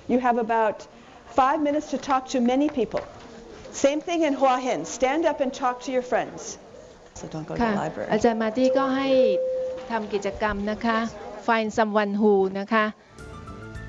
You have about 5 minutes to talk to many people. Same thing in Hua Hin. Stand up and talk to your friends. So don't go to the library. อาจารย์มาร์ตี้ก็ให้ทำกิจกรรมนะคะ Find someone who นะคะ